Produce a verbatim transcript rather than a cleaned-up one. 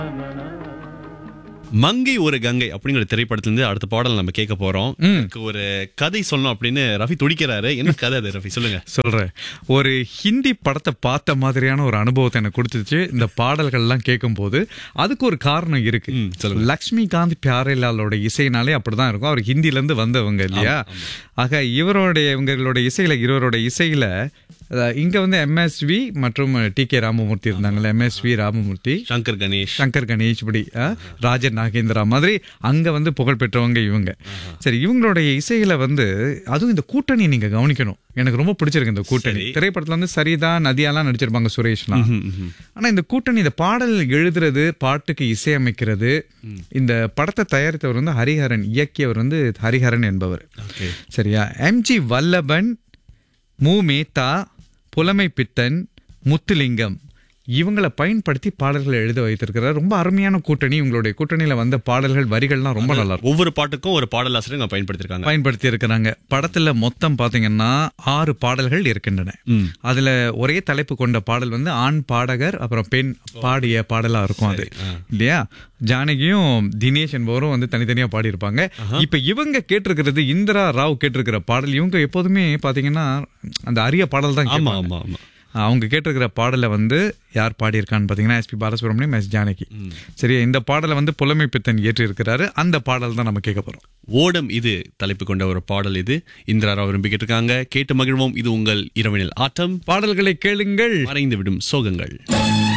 மங்கை ஒரு கங்கை அப்படிங்கிற திரைப்படத்திலிருந்து அடுத்த பாடல் நம்ம கேட்க போறோம். எனக்கு ஒரு கதை சொல்லணும் அப்படின்னு ரஃபி துடிக்கிறாரு. என்ன கதை அது ரஃபி, சொல்லுங்க. சொல்றேன். ஒரு ஹிந்தி படத்தை பார்த்த மாதிரியான ஒரு அனுபவத்தை எனக்கு கொடுத்துச்சு இந்த பாடல்கள்லாம் கேட்கும் போது. அதுக்கு ஒரு காரணம் இருக்கு. லக்ஷ்மிகாந்த் பியாரேலாலோட இசைனாலே அப்படிதான் இருக்கும். அவர் ஹிந்தில இருந்து வந்தவங்க இல்லையா? ஆக இவருடைய இவங்களுடைய இசையில இவரோட இசையில இங்க வந்து எம்எஸ்வி மற்றும் டி கே ராமமூர்த்தி இருந்தாங்கல்ல. எம்எஸ்வி ராமமூர்த்தி, சங்கர் கணேஷ் சங்கர் கணேஷ் இப்படி ராஜன் நாகேந்திரா மாதிரி அங்க வந்து புகழ் பெற்றவங்க இவங்க. சரி, இவங்களுடைய இசையில வந்து அதுவும் இந்த கூட்டணி நீங்க கவனிக்கணும். எனக்கு ரொம்ப பிடிச்சிருக்கு இந்த கூட்டணி. திரைப்படத்துல வந்து சரிதா நதியாலாம் நடிச்சிருப்பாங்க, சுரேஷ்லாம். ஆனா இந்த கூட்டணி, இந்த பாடல் எழுதுறது, பாட்டுக்கு இசையமைக்கிறது, இந்த படத்தை தயாரித்தவர் வந்து ஹரிஹரன், இயக்கியவர் வந்து ஹரிஹரன் என்பவர். சரியா? எம்ஜி வல்லபன், மு மேத்தா, புலமை பித்தன், முத்துலிங்கம் இவங்களை பயன்படுத்தி பாடல்களை எழுத வைத்திருக்கிறார். ரொம்ப அருமையான கூட்டணி. உங்களுடைய கூட்டணியில வந்த பாடல்கள் வரிகள்லாம் ரொம்ப நல்லா இருக்கும். ஒவ்வொரு பாட்டுக்கும் ஒரு பாடலாசிரியர் பயன்படுத்திருக்காங்க பயன்படுத்தி இருக்கிறாங்க. படத்துல மொத்தம் பாத்தீங்கன்னா ஆறு பாடல்கள் இருக்கின்றன. அதுல ஒரே தலைப்பு கொண்ட பாடல் வந்து ஆண் பாடகர் அப்புறம் பெண் பாடிய பாடலா இருக்கும் அது, இல்லையா? ஜானகியும் தினேஷ் என்பவரும் வந்து தனித்தனியா பாடி இருப்பாங்க. இப்ப இவங்க கேட்டிருக்கிறது இந்திரா ராவ் கேட்டிருக்கிற பாடல். இவங்க எப்போதுமே பாத்தீங்கன்னா அந்த அரிய பாடல் தான். ஆமா ஆமா ஆமா அவங்க கேட்டிருக்கிற பாடலை வந்து யார் பாடியிருக்கான்னு பாத்தீங்கன்னா S B Balasubramaniam, S Janaki. சரி, இந்த பாடலை வந்து புலமை பித்தன் ஏற்றி இருக்கிறாரு. அந்த பாடல் தான் நம்ம கேட்க போறோம். ஓடம் இது தலைப்பு கொண்ட ஒரு பாடல். இது இந்திரா விரும்பி கேட்டிருக்காங்க. கேட்டு மகிழ்வோம். இது உங்கள் இரவினில் ஆட்டம். பாடல்களை கேளுங்கள், மறைந்து விடும் சோகங்கள்.